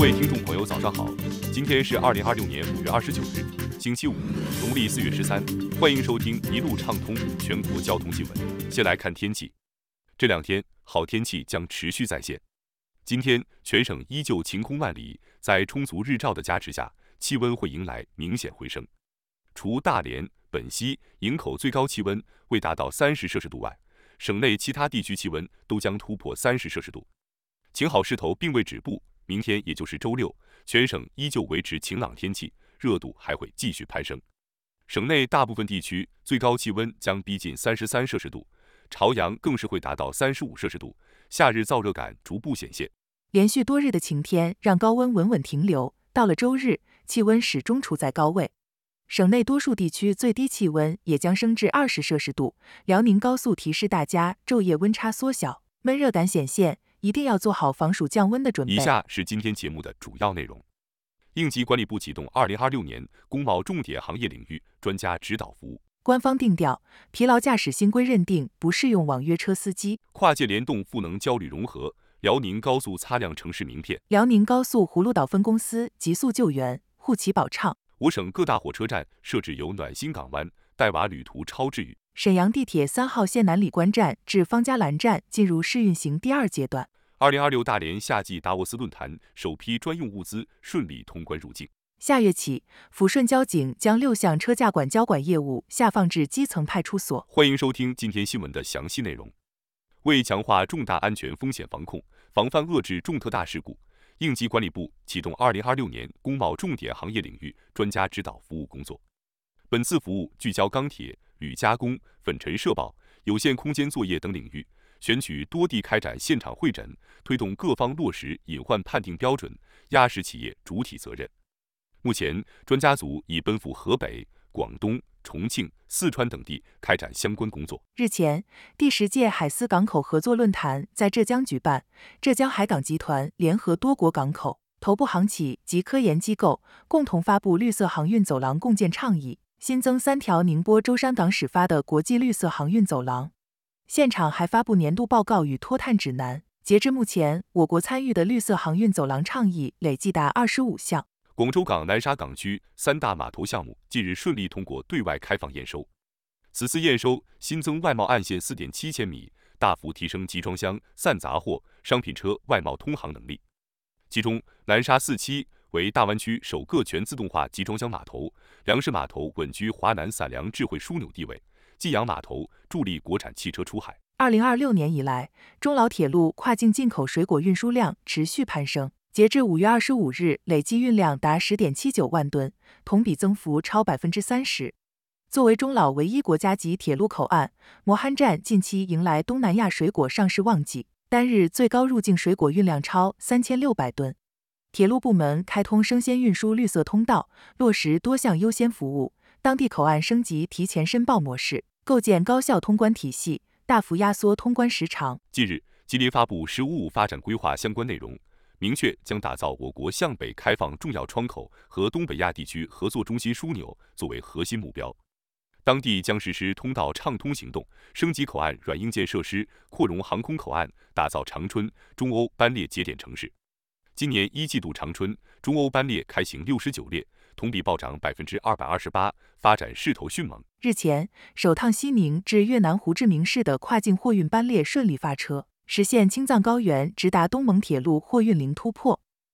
位听众朋友，早上好！今天是2026年5月29日，星期五，农历4月13。欢迎收听一路畅通全国交通新闻。先来看天气，这两天好天气将持续再现。今天全省依旧晴空万里，在充足日照的加持下，气温会迎来明显回升。除大连、本溪、营口最高气温未达到30摄氏度外，省内其他地区气温都将突破30摄氏度。晴好势头并未止步，明天也就是周六，全省依旧维持晴朗天气，热度还会继续攀升。省内大部分地区最高气温将逼近33摄氏度，朝阳更是会达到35摄氏度，夏日燥热感逐步显现。 连续多日的晴天让高温稳稳停留，到了周日，气温始终处在高位。省内多数地区最低气温也将升至20摄氏度。辽宁高速提示大家，昼夜温差缩小，闷热感显现，一定要做好防暑降温的准备。 以下是今天节目的主要内容。应急管理部启动2026年工贸重点行业领域专家指导服务。 官方定调，疲劳驾驶新规认定不适用网约车司机。 跨界联动赋能交旅融合，辽宁高速擦亮城市名片。 辽宁高速葫芦岛分公司急速救援，护其保畅。 我省各大火车站设置有暖心港湾，带娃旅途超治愈。 沈阳地铁3号线南礼关站至方家栏站进入试运行第2阶段。 2026大连夏季达沃斯论坛首批专用物资顺利通关入境。 下月起，抚顺交警将6项车驾管交管业务下放至基层派出所。 欢迎收听今天新闻的详细内容。为强化重大安全风险防控，防范遏制重特大事故，应急管理部启动2026年工贸重点行业领域专家指导服务工作。本次服务聚焦钢铁、铝加工、粉尘社保、有限空间作业等领域，选取多地开展现场会诊，推动各方落实隐患判定标准，压实企业主体责任。目前，专家组已奔赴河北、广东、重庆、四川等地开展相关工作。 日前，第10届海丝港口合作论坛在浙江举办，浙江海港集团联合多国港口、头部航企及科研机构共同发布绿色航运走廊共建倡议，新增3条宁波舟山港始发的国际绿色航运走廊。现场还发布年度报告与脱碳指南。截至目前，我国参与的绿色航运走廊倡议累计达25项。 广州港南沙港区3大码头项目近日顺利通过对外开放验收。此次验收新增外贸岸线4.7千米，大幅提升集装箱、散杂货、商品车外贸通航能力。其中，南沙4期为大湾区首个全自动化集装箱码头，粮食码头稳居华南散粮智慧枢纽地位，济阳码头助力国产汽车出海。 2026年以来，中老铁路跨境进口水果运输量持续攀升。截至5月25日，累计运量达10.79万吨，同比增幅超30%。作为中老唯一国家级铁路口岸，磨憨站近期迎来东南亚水果上市旺季，单日最高入境水果运量超3600吨。铁路部门开通生鲜运输绿色通道，落实多项优先服务，当地口岸升级提前申报模式，构建高效通关体系，大幅压缩通关时长。 近日，吉林发布“十五五”发展规划相关内容，明确将打造我国向北开放重要窗口和东北亚地区合作中心枢纽作为核心目标。当地将实施通道畅通行动，升级口岸软硬件设施，扩容航空口岸，打造长春、中欧班列节点城市。今年1季度长春、中欧班列开行69列，同比暴涨228%，发展势头迅猛。 日前，首趟西宁至越南胡志明市的跨境货运班列顺利发车，实现青藏高原直达东盟铁路货运零突破。